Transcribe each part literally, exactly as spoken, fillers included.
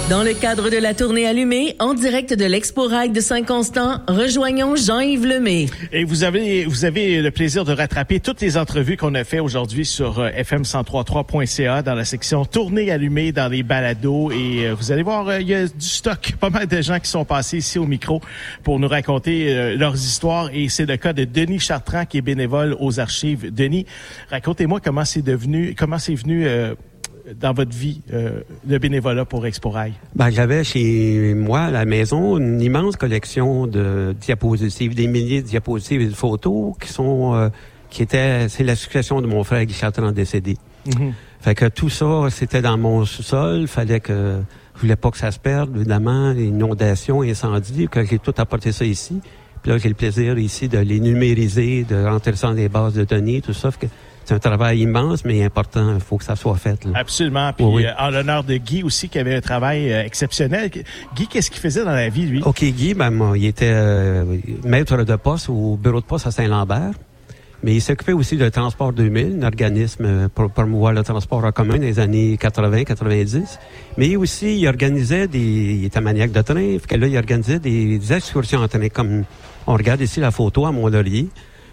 Dans le cadre de la tournée allumée, en direct de l'Expo Rail de Saint-Constant, rejoignons Jean-Yves Lemay. Et vous avez vous avez le plaisir de rattraper toutes les entrevues qu'on a fait aujourd'hui sur euh, F M cent trois point trois point C A dans la section tournée allumée dans les balados. Et euh, vous allez voir, euh, il y a du stock. Pas mal de gens qui sont passés ici au micro pour nous raconter euh, leurs histoires. Et c'est le cas de Denis Chartrand qui est bénévole aux archives. Denis, racontez-moi comment c'est devenu, comment c'est venu... Euh, dans votre vie, euh, le bénévolat pour Expo Rail? Ben, j'avais chez moi, à la maison, une immense collection de diapositives, des milliers de diapositives et de photos qui sont, euh, qui étaient, c'est la succession de mon frère Guy Chartrand décédé. Mm-hmm. Fait que tout ça, c'était dans mon sous-sol. Fallait que, je voulais pas que ça se perde, évidemment, inondations, incendies, que j'ai tout apporté ça ici. Puis là, j'ai le plaisir ici de les numériser, de rentrer ça dans des bases de données, tout ça. Fait que c'est un travail immense, mais important. Il faut que ça soit fait. Là. Absolument. Puis, oui, oui. Euh, en l'honneur de Guy aussi, qui avait un travail euh, exceptionnel. Guy, qu'est-ce qu'il faisait dans la vie, lui? OK, Guy, ben, moi, il était euh, maître de poste au bureau de poste à Saint-Lambert. Mais il s'occupait aussi de Transport deux mille, un organisme pour promouvoir le transport en commun dans les années quatre-vingts quatre-vingt-dix. Mais aussi, il organisait des... Il était maniaque de train. Fait que là, il organisait des, des excursions en train. Comme on regarde ici la photo à Mont-Laurier.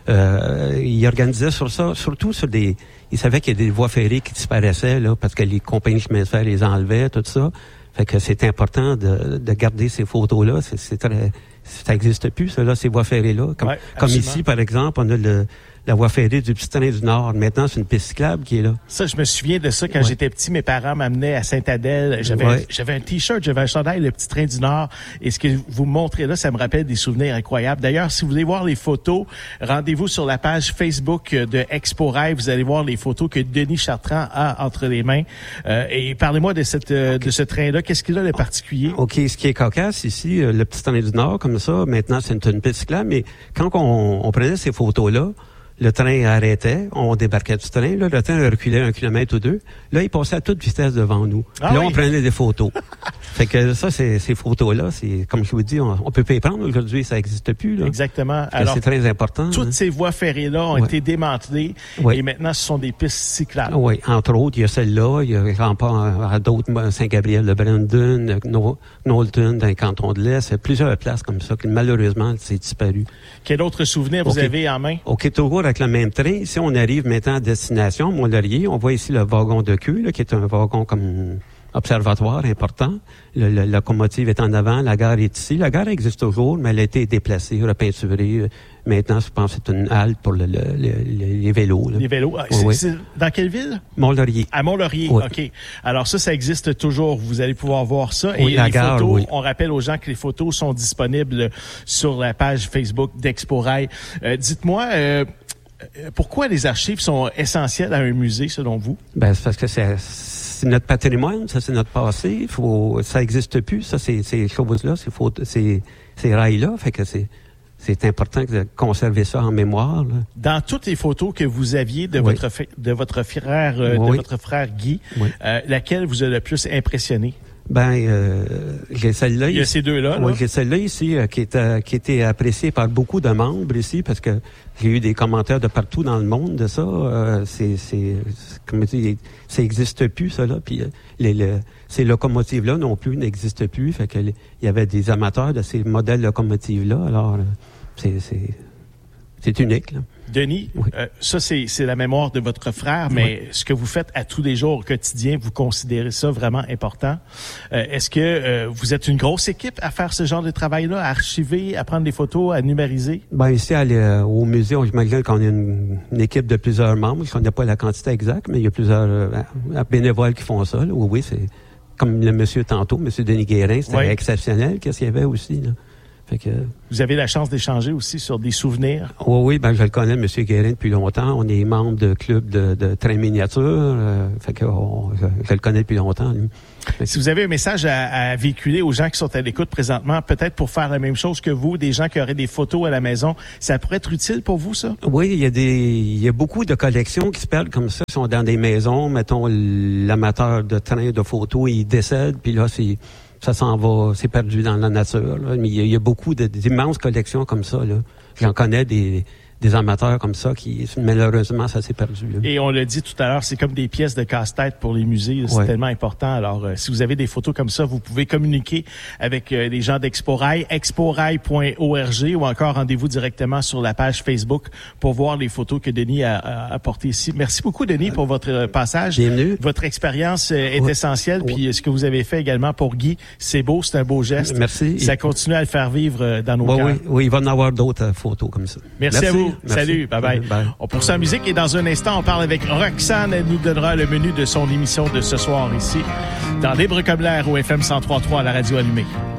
Euh, il organisait sur ça, surtout sur des... Il savait qu'il y a des voies ferrées qui disparaissaient, là, parce que les compagnies de chemin de fer les enlevaient, tout ça. Fait que c'est important de, de garder ces photos-là. C'est, c'est très... Ça n'existe plus, ça, là, ces voies ferrées-là. Comme, ouais, comme ici, par exemple, on a le... la voie ferrée du petit train du Nord. Maintenant, c'est une piste cyclable qui est là. Ça, je me souviens de ça quand ouais. j'étais petit. Mes parents m'amenaient à Sainte-Adèle. J'avais, ouais. j'avais un T-shirt, j'avais un chandail, le petit train du Nord. Et ce que vous me montrez là, ça me rappelle des souvenirs incroyables. D'ailleurs, si vous voulez voir les photos, rendez-vous sur la page Facebook de Expo Rail. Vous allez voir les photos que Denis Chartrand a entre les mains. Euh, et parlez-moi de cette euh, okay. de ce train-là. Qu'est-ce qu'il a de particulier? OK. Ce qui est cocasse ici, le petit train du Nord, comme ça, maintenant, c'est une, une piste cyclable. Mais quand on, on prenait ces photos-là, le train arrêtait, on débarquait du train, là, le train reculait un kilomètre ou deux. Là, il passait à toute vitesse devant nous. Ah là, oui. on prenait des photos. Fait que ça, c'est, ces photos-là, c'est comme je vous dis, on, on peut pas les prendre aujourd'hui, ça n'existe plus. Là. Exactement. Alors, c'est très important. Toutes hein. ces voies ferrées-là ont ouais. été démantelées ouais. et maintenant, ce sont des pistes cyclables. Oui, entre autres, il y a celle-là, il y a rempart à d'autres, Saint-Gabriel-de-Brandon, Knowlton, dans le canton de l'Est, il y a plusieurs places comme ça qui, malheureusement, c'est disparu. Quel autre souvenir vous okay. avez en main? OK, toujours avec le même train. Ici, on arrive maintenant à destination, Mont-Laurier. On voit ici le wagon de queue, là, qui est un wagon comme observatoire important. Le, le, la locomotive est en avant, la gare est ici. La gare existe toujours, mais elle a été déplacée, repeinturée. Maintenant, je pense que c'est une halte pour le, le, le, les vélos. Là. Les vélos. Oui, c'est, oui. c'est dans quelle ville? Mont-Laurier. À Mont-Laurier, oui. OK. Alors ça, ça existe toujours. Vous allez pouvoir voir ça. Oui, et la les gare, photos, oui. on rappelle aux gens que les photos sont disponibles sur la page Facebook d'Expo Rail. Euh, dites-moi... Euh, Pourquoi les archives sont essentielles à un musée, selon vous? Ben, c'est parce que c'est, c'est notre patrimoine, ça, c'est notre passé. Faut, ça n'existe plus, ça, c'est, ces choses-là, ces, fautes, ces, ces rails-là. Fait que c'est, c'est important de conserver ça en mémoire. Là. Dans toutes les photos que vous aviez de oui. votre, de votre frère, euh, oui. de votre frère Guy, oui. euh, laquelle vous a le plus impressionné? Ben, euh, j'ai celle-là. Il y a ces deux-là, là. Oui, j'ai celle-là ici, euh, qui est, euh, qui était appréciée par beaucoup de membres ici, parce que j'ai eu des commentaires de partout dans le monde de ça. Euh, c'est, c'est, c'est, comme je dis, ça n'existe plus, ça, là. Puis, euh, les, les, ces locomotives-là non plus n'existent plus. Fait que, il y avait des amateurs de ces modèles locomotives-là. Alors, euh, c'est, c'est, c'est unique, là. Denis, oui. euh, ça, c'est, c'est la mémoire de votre frère, mais oui. ce que vous faites à tous les jours au quotidien, vous considérez ça vraiment important. Euh, est-ce que euh, vous êtes une grosse équipe à faire ce genre de travail-là, à archiver, à prendre des photos, à numériser? Ben ici, à au musée, on j'imagine qu'on a une, une équipe de plusieurs membres. Je ne connais pas la quantité exacte, mais il y a plusieurs euh, bénévoles qui font ça. Là. Oui, oui, c'est comme le monsieur tantôt, monsieur Denis Guérin, c'était oui. exceptionnel. Qu'est-ce qu'il y avait aussi, là? Fait que, vous avez la chance d'échanger aussi sur des souvenirs? Oui, oui, ben je le connais, M. Guérin, depuis longtemps. On est membre de club de, de train miniature. Euh, fait que on, je, je le connais depuis longtemps, lui. Si vous avez un message à, à véhiculer aux gens qui sont à l'écoute présentement, peut-être pour faire la même chose que vous, des gens qui auraient des photos à la maison, ça pourrait être utile pour vous, ça? Oui, il y a des, il y a beaucoup de collections qui se perdent comme ça, qui sont dans des maisons. Mettons, l'amateur de train, de photos, il décède, puis là, c'est... ça s'en va, c'est perdu dans la nature. Là. Mais il y, a, il y a beaucoup de, d'immenses collections comme ça. Là. J'en connais des, des amateurs comme ça qui, malheureusement, ça s'est perdu. Là. Et on l'a dit tout à l'heure, c'est comme des pièces de casse-tête pour les musées. C'est ouais. tellement important. Alors, euh, si vous avez des photos comme ça, vous pouvez communiquer avec euh, les gens d'ExpoRail, exporail point org ou encore rendez-vous directement sur la page Facebook pour voir les photos que Denis a, a apportées ici. Merci beaucoup, Denis, pour votre passage. Bienvenue. Votre expérience euh, est ouais. essentielle. Ouais. Puis ce que vous avez fait également pour Guy, c'est beau, c'est un beau geste. Merci. Ça continue à le faire vivre dans nos ouais, cœurs. Oui, oui, il va en avoir d'autres euh, photos comme ça. Merci, Merci à vous. Merci. Salut. Bye bye. bye. On poursuit en musique et dans un instant, on parle avec Roxane. Elle nous donnera le menu de son émission de ce soir ici, dans Libre comme l'air au F M cent trois point trois à la radio allumée.